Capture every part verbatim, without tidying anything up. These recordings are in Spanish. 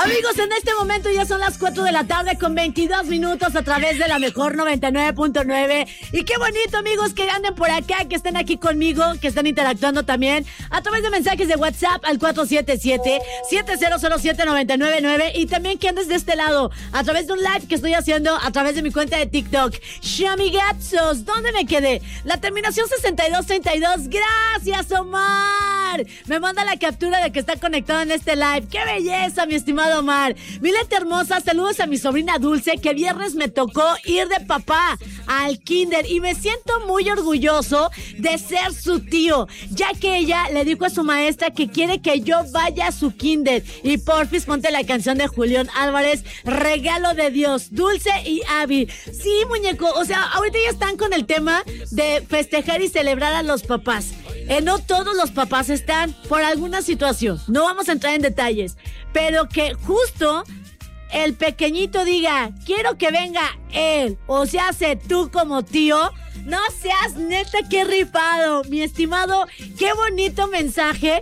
Amigos, en este momento ya son las cuatro de la tarde con veintidós minutos a través de la mejor noventa y nueve punto nueve. Y qué bonito, amigos, que anden por acá, que estén aquí conmigo, que estén interactuando también a través de mensajes de WhatsApp al cuatro siete siete, siete cero cero siete, nueve nueve nueve. Y también que andes de este lado a través de un live que estoy haciendo a través de mi cuenta de TikTok. Shamigazos, ¿dónde me quedé? La terminación sesenta y dos treinta y dos. Gracias, Omar. Me manda la captura de que está conectado en este live. ¡Qué belleza, mi estimado Omar! Mileta hermosa, saludos a mi sobrina Dulce, que viernes me tocó ir de papá al kinder y me siento muy orgulloso de ser su tío, ya que ella le dijo a su maestra que quiere que yo vaya a su kinder. Y porfis, ponte la canción de Julián Álvarez, Regalo de Dios, Dulce y Abby. Sí, muñeco, o sea, ahorita ya están con el tema de festejar y celebrar a los papás. Eh, no todos los papás están por alguna situación, no vamos a entrar en detalles, pero que justo el pequeñito diga, quiero que venga él, o sea, hace tú como tío. No seas neta, qué rifado, mi estimado, qué bonito mensaje.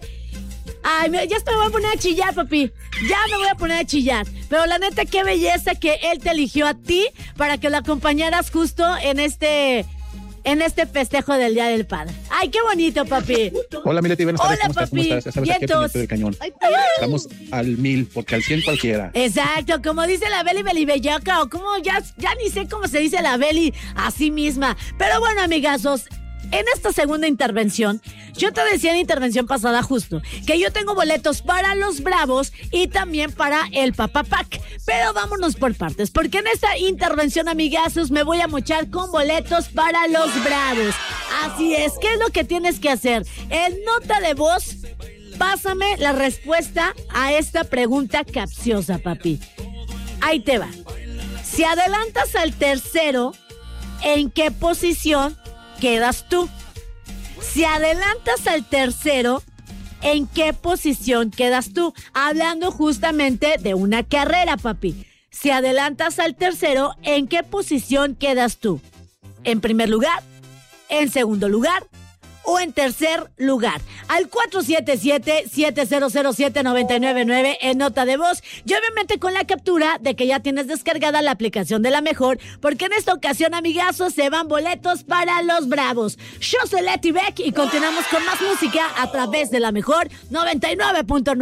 Ay, ya me voy a poner a chillar, papi. Ya me voy a poner a chillar. Pero la neta, qué belleza que él te eligió a ti para que lo acompañaras justo en este... en este festejo del Día del Padre. ¡Ay, qué bonito, papi! Hola, Mileti, buenas tardes. Hola, ¿Cómo papi. estás? ¿Cómo estás? Ya sabes, aquí al pendiente del cañón. Ay, ay. Estamos al mil, porque al cien cualquiera. Exacto, como dice la Beli Beli Bellaca, o como ya, ya ni sé cómo se dice la Beli a sí misma. Pero bueno, amigazos, en esta segunda intervención, yo te decía en intervención pasada justo que yo tengo boletos para los Bravos y también para el Papa Pack. Pero vámonos por partes, porque en esta intervención, amigazos, me voy a mochar con boletos para los Bravos. Así es, ¿qué es lo que tienes que hacer? En nota de voz, pásame la respuesta a esta pregunta capciosa, papi. Ahí te va. Si adelantas al tercero, ¿en qué posición quedas tú? Si adelantas al tercero, ¿en qué posición quedas tú? Hablando justamente de una carrera, papi. Si adelantas al tercero, ¿en qué posición quedas tú? ¿En primer lugar? ¿En segundo lugar? ¿O en tercer lugar? Al cuatro siete siete, siete cero cero siete, nueve nueve nueve en nota de voz. Y obviamente con la captura de que ya tienes descargada la aplicación de La Mejor, porque en esta ocasión, amigazos, se van boletos para los Bravos. Yo soy Leti Beck y continuamos con más música a través de La Mejor noventa y nueve punto nueve.